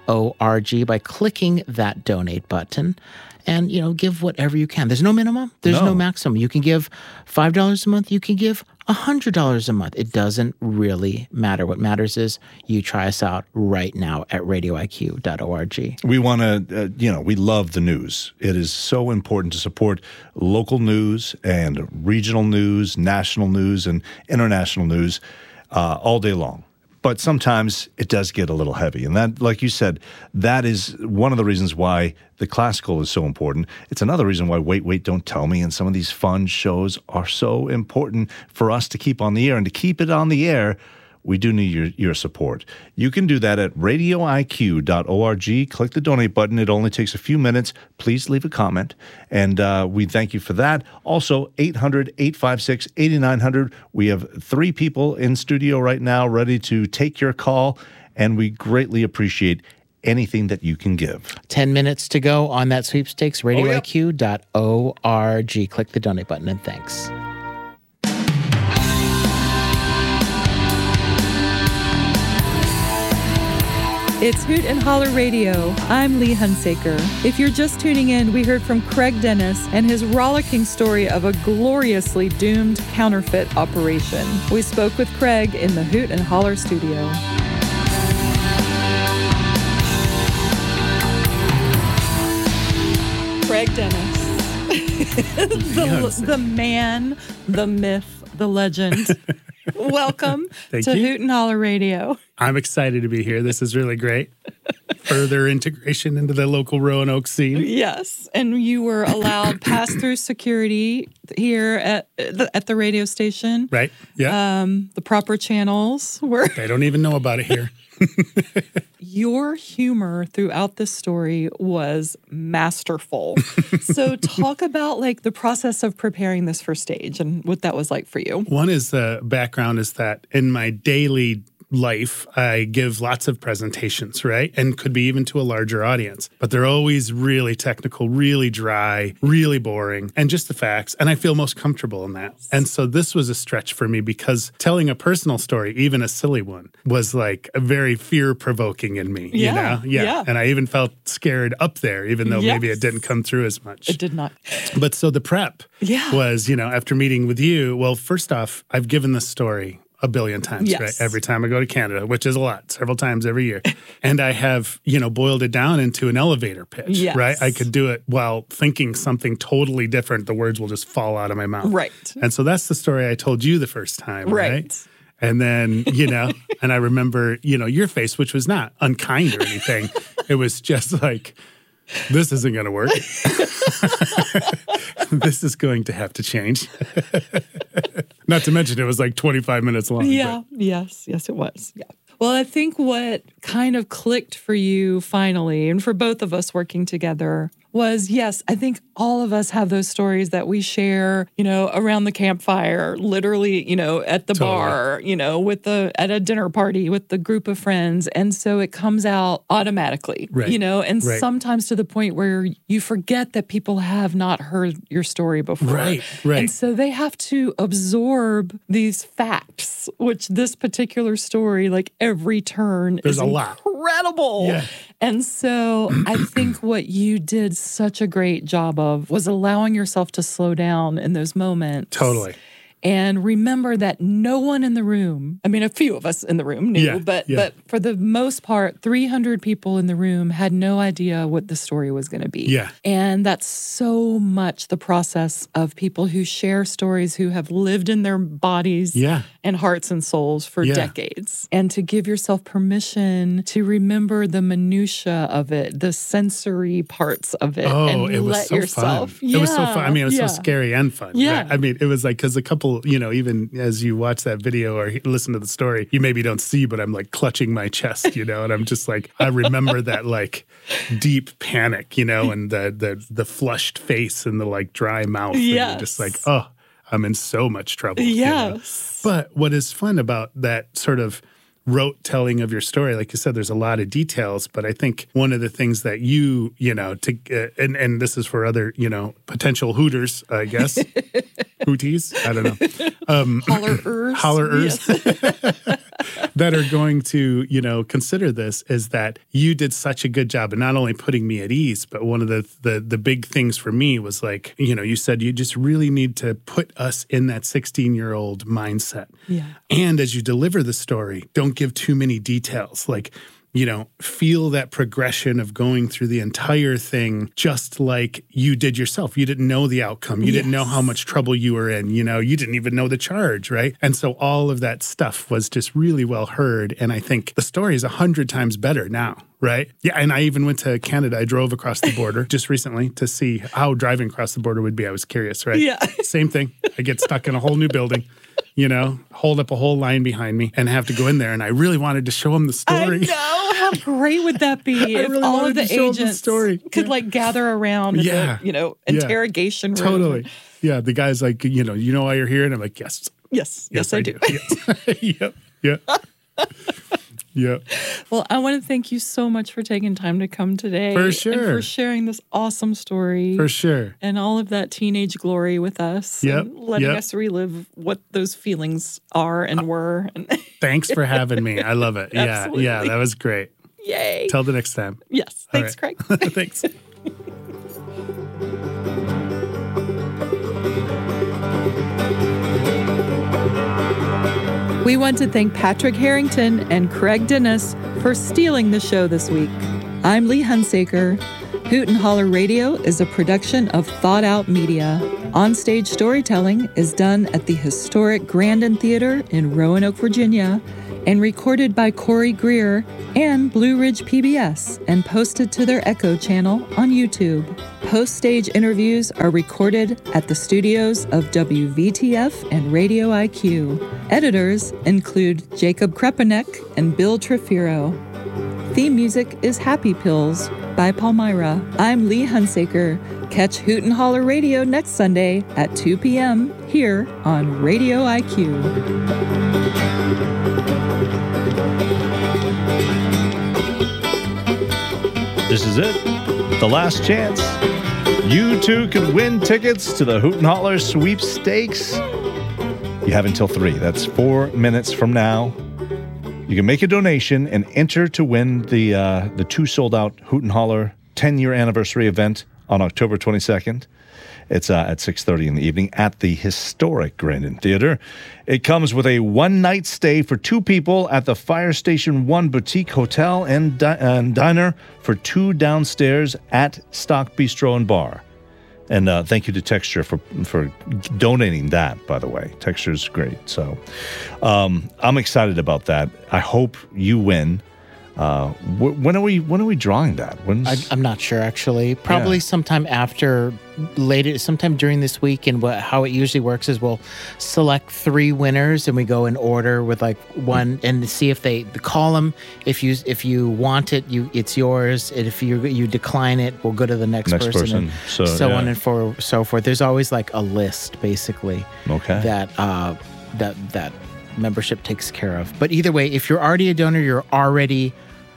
org by clicking that donate button. And, you know, give whatever you can. There's no minimum. There's no, No. maximum. You can give five dollars a month. You can give one hundred dollars a month. It doesn't really matter. What matters is you try us out right now at radio I Q dot org. We want to, uh, you know, we love the news. It is so important to support local news and regional news, national news, and international news uh, all day long. But sometimes it does get a little heavy. And that, like you said, that is one of the reasons why the classical is so important. It's another reason why Wait, Wait, Don't Tell Me and some of these fun shows are so important for us to keep on the air. And to keep it on the air, we do need your, your support. You can do that at radio I Q dot org. Click the donate button. It only takes a few minutes. Please leave a comment. And uh, we thank you for that. Also, eight hundred eight five six eight nine zero zero. We have three people in studio right now ready to take your call. And we greatly appreciate anything that you can give. ten minutes to go on that sweepstakes, radio yeah. I Q dot org. Click the donate button and thanks. It's Hoot and Holler Radio. I'm Lee Hunsaker. If you're just tuning in, we heard from Craig Dennis and his rollicking story of a gloriously doomed counterfeit operation. We spoke with Craig in the Hoot and Holler studio. Craig Dennis. the, the man, the myth, the legend. Welcome Thank to you. Hoot and Holler Radio. I'm excited to be here. This is really great. Further integration into the local Roanoke scene. Yes, and you were allowed pass-through security here at the, at the radio station. Right, yeah. Um, the proper channels were... They don't even know about it here. Your humor throughout this story was masterful. So talk about like the process of preparing this for stage and what that was like for you. One is the background is that in my daily life, I give lots of presentations, right? And could be even to a larger audience. But they're always really technical, really dry, really boring, and just the facts. And I feel most comfortable in that. And so this was a stretch for me because telling a personal story, even a silly one, was like a very fear-provoking in me, Yeah, you know? Yeah. yeah. And I even felt scared up there, even though maybe Yes. it didn't come through as much. It did not. But so the prep Yeah. was, you know, after meeting with you, well, first off, I've given this story a billion times, Yes. right? Every time I go to Canada, which is a lot, several times every year. And I have, you know, boiled it down into an elevator pitch, Yes. right? I could do it while thinking something totally different. The words will just fall out of my mouth. Right. And so that's the story I told you the first time, right? Right. And then, you know, and I remember, you know, your face, which was not unkind or anything. It was just like, this isn't going to work. This is going to have to change. Not to mention it was like twenty-five minutes long. Yeah. Yes. Yes, it was. Yeah. Well, I think what kind of clicked for you finally, and for both of us working together, was yes, I think all of us have those stories that we share, you know, around the campfire, literally, you know, at the Totally. bar, you know, with the at a dinner party with the group of friends. And so it comes out automatically, Right. you know, and Right. sometimes to the point where you forget that people have not heard your story before. Right, right. And so they have to absorb these facts, which this particular story, like every turn There's is a lot. incredible. Yeah. And so I think what you did such a great job of was allowing yourself to slow down in those moments. Totally. And remember that no one in the room, I mean, a few of us in the room knew, Yeah, but yeah. but for the most part, three hundred people in the room had no idea what the story was going to be. Yeah. And that's so much the process of people who share stories who have lived in their bodies Yeah. and hearts and souls for Yeah. decades. And to give yourself permission to remember the minutia of it, the sensory parts of it, Oh, and it was let so yourself. fun. It was so fun. I mean, it was yeah. so scary and fun. Yeah. right? I mean, it was like, because a couple, you know, even as you watch that video or he- listen to the story, you maybe don't see, but I'm like clutching my chest, you know, and I'm just like, I remember that like deep panic, you know, and the the the flushed face and the like dry mouth. And you're just like, Yes. oh, I'm in so much trouble. you know? Yes. But what is fun about that sort of rote telling of your story, like you said, there's a lot of details, but I think one of the things that you, you know, to uh, and and this is for other, you know, potential hooters, I guess, hooties, I don't know, um, Hollerers. hollerers that are going to, you know, consider this is that you did such a good job of not only putting me at ease, but one of the the the big things for me was like, you know, you said you just really need to put us in that sixteen-year-old mindset. Yeah. And as you deliver the story, don't give too many details. Like, you know, feel that progression of going through the entire thing just like you did yourself. You didn't know the outcome. You didn't know how much trouble you were in. You know, you didn't even know the charge, right? And so all of that stuff was just really well heard. And I think the story is a hundred times better now, right? Yeah. And I even went to Canada. I drove across the border just recently to see how driving across the border would be. I was curious, right? Yeah. Same thing. I get stuck in a whole new building. You know, hold up a whole line behind me and have to go in there. And I really wanted to show him the story. I know. How great would that be if really all of wanted the to show 'em the agents story. could Yeah. like gather around in Yeah. the, you know, Yeah. interrogation room? Totally. Yeah. The guy's like, you know, you know why you're here? And I'm like, yes. Yes. Yes, I, do. Yes. yep. Yep. Yep. Well, I want to thank you so much for taking time to come today. For And sure. for sharing this awesome story. For sure. And all of that teenage glory with us. Yep, And letting yep. us relive what those feelings are and were. And Thanks for having me. I love it. Yeah. Absolutely. Yeah. That was great. yay. Till the next time. yes. All Thanks, right. Craig. Thanks. We want to thank Patrick Harrington and Craig Dennis for stealing the show this week. I'm Lee Hunsaker. Hoot and Holler Radio is a production of Thought Out Media. Onstage storytelling is done at the historic Grandin Theater in Roanoke, Virginia, and recorded by Corey Greer and Blue Ridge P B S and posted to their Echo channel on YouTube. Post-stage interviews are recorded at the studios of W V T F and Radio I Q. Editors include Jacob Krepanek and Bill Trefiro. Theme music is Happy Pills by Palmyra. I'm Lee Hunsaker. Catch Hoot and Holler Radio next Sunday at two p.m. here on Radio I Q. This is it. The last chance. You too can win tickets to the Hoot and Holler sweepstakes. You have until three. That's four minutes from now. You can make a donation and enter to win the uh, the two sold-out Hoot and Holler ten-year anniversary event on October twenty-second. It's uh, at six thirty in the evening at the historic Grandin Theater. It comes with a one-night stay for two people at the Fire Station one Boutique Hotel and, di- and Diner for two downstairs at Stock Bistro and Bar. And uh, thank you to Texture for for donating that, by the way. Texture's great. So um, I'm excited about that. I hope you win. Uh, wh- when are we when are we drawing that? When's... I, I'm not sure, actually. Probably Yeah. sometime after, later, sometime during this week. And what, how it usually works is we'll select three winners and we go in order with like one and see if they call them. If you if you want it, you it's yours. And if you you decline it, we'll go to the next, Next person. person. And So, so yeah. on and for so forth. There's always like a list, basically. Okay. That uh that that membership takes care of. But either way, if you're already a donor, you're already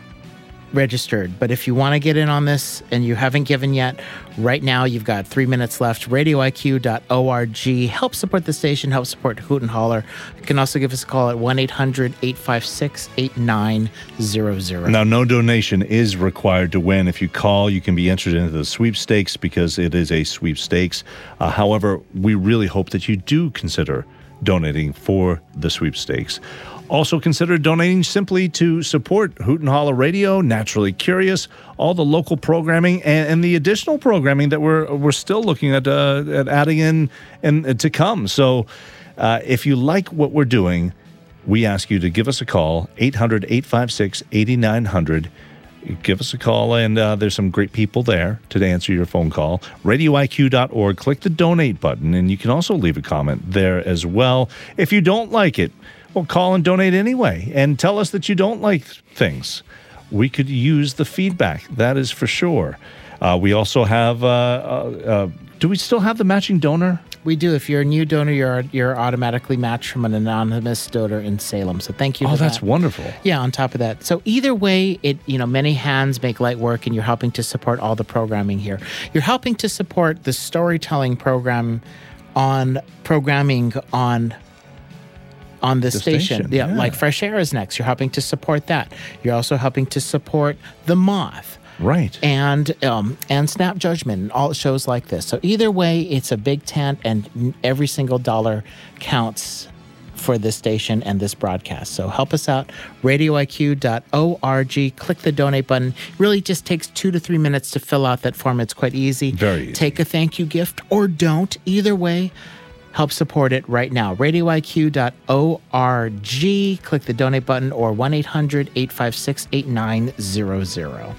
registered. But if you want to get in on this and you haven't given yet, right now you've got three minutes left. radio I Q dot org. Help support the station. Help support Hoot and Holler. You can also give us a call at one eight hundred eight five six eight nine zero zero. Now, no donation is required to win. If you call, you can be entered into the sweepstakes because it is a sweepstakes. Uh, however, we really hope that you do consider donating for the sweepstakes. Also consider donating simply to support Hoot and Holler Radio, Naturally Curious, all the local programming, and, and the additional programming that we're we're still looking at, uh, at adding in and uh, to come. So uh, if you like what we're doing, we ask you to give us a call, eight hundred eight five six eight nine zero zero. Give us a call, and uh, there's some great people there to answer your phone call. radio I Q dot org. Click the donate button, and you can also leave a comment there as well. If you don't like it, well, call and donate anyway, and tell us that you don't like things. We could use the feedback, that is for sure. Uh, we also have, uh, uh, uh, do we still have the matching donor? We do. If you're a new donor, you're you're automatically matched from an anonymous donor in Salem. So thank you for Oh, that. that's wonderful. Yeah, on top of that. So either way, it you know, many hands make light work, and you're helping to support all the programming here. You're helping to support the storytelling program on programming on on the, The station. station, Yeah, yeah. like Fresh Air is next. You're helping to support that. You're also helping to support The Moth. Right. And um, and Snap Judgment and all shows like this. So either way, it's a big tent, and every single dollar counts for this station and this broadcast. So help us out. radio I Q dot org. Click the donate button. Really just takes two to three minutes to fill out that form. It's quite easy. Very easy. Take a thank you gift or don't. Either way, help support it right now. radio I Q dot org. Click the donate button or one eight hundred eight five six eight nine zero zero.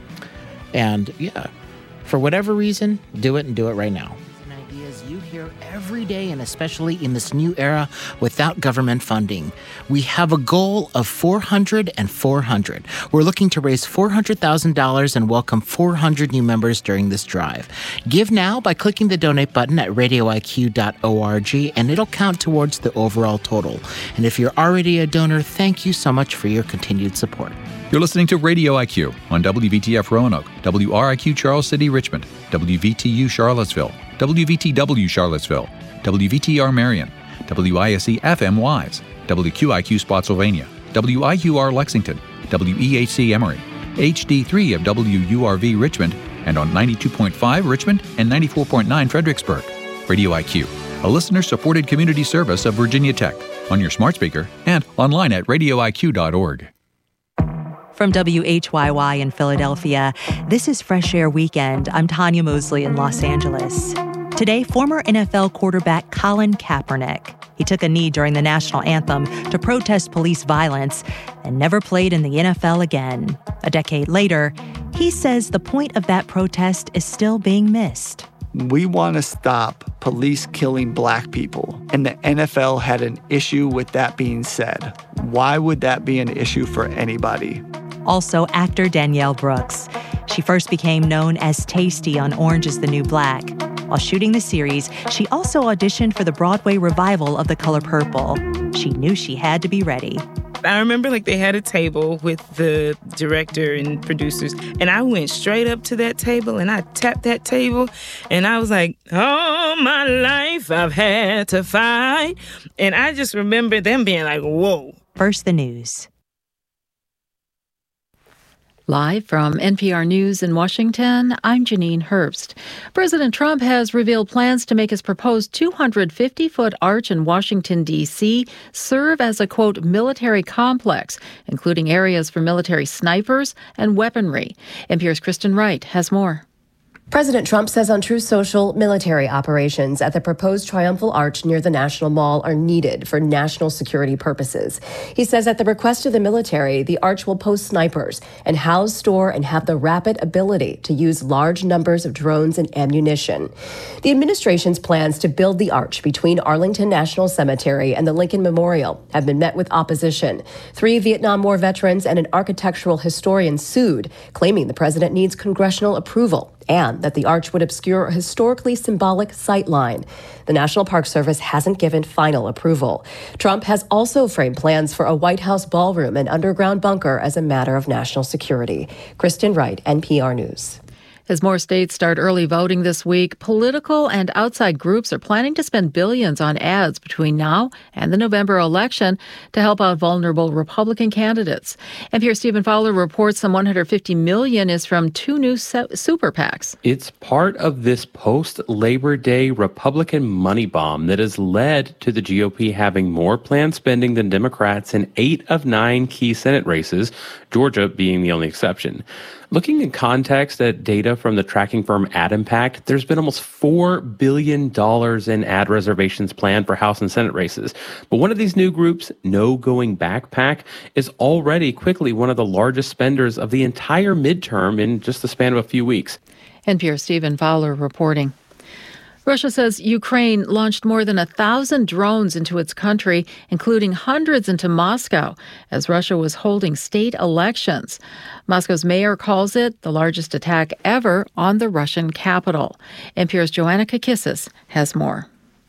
And yeah, for whatever reason, do it and do it right now. Ideas you hear every day, and especially in this new era without government funding. We have a goal of four hundred and four hundred. We're looking to raise four hundred thousand dollars and welcome four hundred new members during this drive. Give now by clicking the donate button at radio I Q dot org, and it'll count towards the overall total. And if you're already a donor, thank you so much for your continued support. You're listening to Radio I Q on W V T F Roanoke, W R I Q Charles City, Richmond, W V T U Charlottesville, W V T W Charlottesville, W V T R Marion, W I S E F M Wise, W Q I Q Spotsylvania, W I U R Lexington, W E H C Emory, H D three of W U R V Richmond, and on ninety-two point five Richmond and ninety-four point nine Fredericksburg. Radio I Q, a listener-supported community service of Virginia Tech, on your smart speaker and online at radio I Q dot org. From W H Y Y in Philadelphia, this is Fresh Air Weekend. I'm Tanya Mosley in Los Angeles. Today, former N F L quarterback Colin Kaepernick. He took a knee during the national anthem to protest police violence and never played in the N F L again. A decade later, he says the point of that protest is still being missed. We want to stop police killing black people, and the N F L had an issue with that being said. Why would that be an issue for anybody? Also, actor Danielle Brooks. She first became known as Tasty on Orange is the New Black. While shooting the series, she also auditioned for the Broadway revival of The Color Purple. She knew she had to be ready. I remember like they had a table with the director and producers, and I went straight up to that table and I tapped that table and I was like, all my life I've had to fight. And I just remember them being like, whoa. First, the news. Live from N P R News in Washington, I'm Janine Herbst. President Trump has revealed plans to make his proposed two hundred fifty foot arch in Washington, D C serve as a, quote, military complex, including areas for military snipers and weaponry. N P R's Kristen Wright has more. President Trump says on Truth Social, military operations at the proposed Triumphal Arch near the National Mall are needed for national security purposes. He says at the request of the military, the arch will post snipers and house, store, and have the rapid ability to use large numbers of drones and ammunition. The administration's plans to build the arch between Arlington National Cemetery and the Lincoln Memorial have been met with opposition. Three Vietnam War veterans and an architectural historian sued, claiming the president needs congressional approval and that the arch would obscure a historically symbolic sightline. The National Park Service hasn't given final approval. Trump has also framed plans for a White House ballroom and underground bunker as a matter of national security. Kristen Wright, N P R News. As more states start early voting this week, political and outside groups are planning to spend billions on ads between now and the November election to help out vulnerable Republican candidates. N P R's Stephen Fowler reports some one hundred fifty million dollars is from two new super PACs. It's part of this post-Labor Day Republican money bomb that has led to the G O P having more planned spending than Democrats in eight of nine key Senate races, Georgia being the only exception. Looking in context at data from the tracking firm AdImpact, there's been almost four billion dollars in ad reservations planned for House and Senate races. But one of these new groups, No Going Back PAC, is already quickly one of the largest spenders of the entire midterm in just the span of a few weeks. N P R's Stephen Fowler reporting. Russia says Ukraine launched more than a thousand drones into its country, including hundreds into Moscow, as Russia was holding state elections. Moscow's mayor calls it the largest attack ever on the Russian capital. N P R's Joanna Kakissis has more.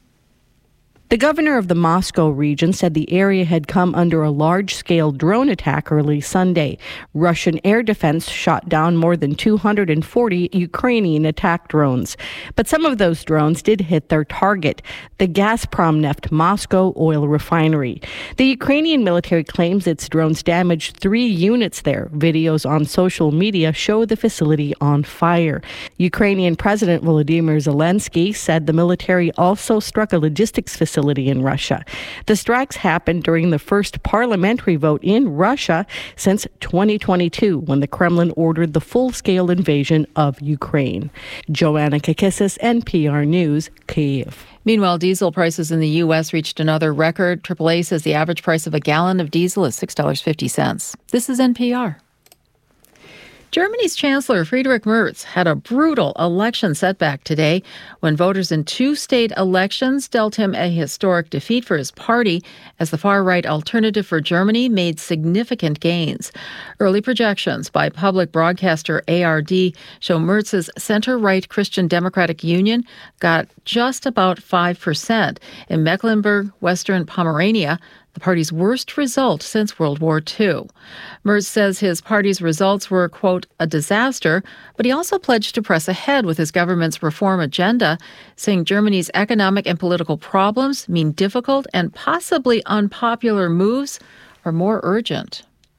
The governor of the Moscow region said the area had come under a large-scale drone attack early Sunday. Russian air defense shot down more than two hundred forty Ukrainian attack drones. But some of those drones did hit their target, the Gazprom Neft Moscow oil refinery. The Ukrainian military claims its drones damaged three units there. Videos on social media show the facility on fire. Ukrainian President Volodymyr Zelensky said the military also struck a logistics facility in Russia. The strikes happened during the first parliamentary vote in Russia since twenty twenty-two, when the Kremlin ordered the full-scale invasion of Ukraine. Joanna Kakissis, N P R News, Kyiv. Meanwhile, diesel prices in the U S reached another record. triple A says the average price of a gallon of diesel is six dollars and fifty cents. This is N P R. Germany's Chancellor Friedrich Merz had a brutal election setback today when voters in two state elections dealt him a historic defeat for his party as the far-right Alternative for Germany made significant gains. Early projections by public broadcaster A R D show Merz's center-right Christian Democratic Union got just about five percent. In Mecklenburg-Western Pomerania, the party's worst result since World War Two. Merz says his party's results were, quote, a disaster, but he also pledged to press ahead with his government's reform agenda, saying Germany's economic and political problems mean difficult and possibly unpopular moves are more urgent.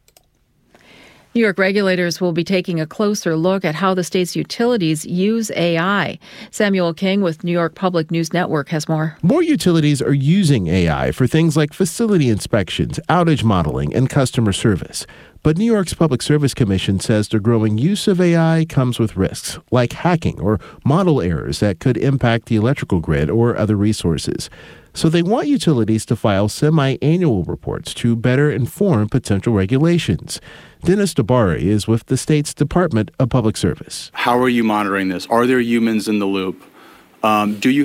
New York regulators will be taking a closer look at how the state's utilities use A I. Samuel King with New York Public News Network has more. More utilities are using A I for things like facility inspections, outage modeling, and customer service. But New York's Public Service Commission says the growing use of A I comes with risks, like hacking or model errors that could impact the electrical grid or other resources. So they want utilities to file semi-annual reports to better inform potential regulations. Dennis DeBari is with the state's Department of Public Service. How are you monitoring this? Are there humans in the loop? Um, do you